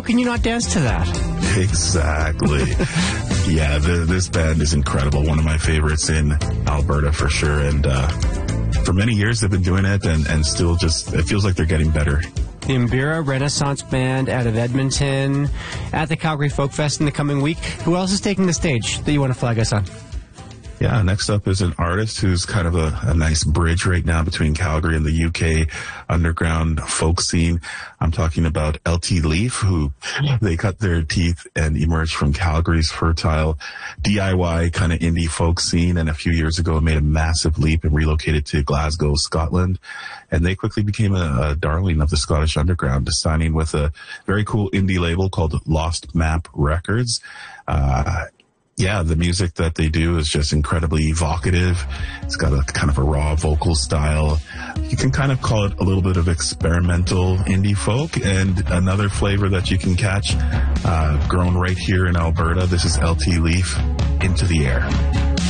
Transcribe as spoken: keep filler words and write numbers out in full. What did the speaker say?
How can you not dance to that? Exactly. Yeah, the, this band is incredible. One of my favorites in Alberta for sure. And uh, for many years they've been doing it, and, and still just, it feels like they're getting better. The Imbira Renaissance Band out of Edmonton at the Calgary Folk Fest in the coming week. Who else is taking the stage that you want to flag us on? Yeah, next up is an artist who's kind of a, a nice bridge right now between Calgary and the U K underground folk scene. I'm talking about L T Leaf, who they cut their teeth and emerged from Calgary's fertile D I Y kind of indie folk scene, and a few years ago made a massive leap and relocated to Glasgow, Scotland. And they quickly became a, a darling of the Scottish underground, signing with a very cool indie label called Lost Map Records. Uh, Yeah, the music that they do is just incredibly evocative. It's got a kind of a raw vocal style. You can kind of call it a little bit of experimental indie folk. And another flavor that you can catch, uh, grown right here in Alberta. This is L T Leaf, Into the Air.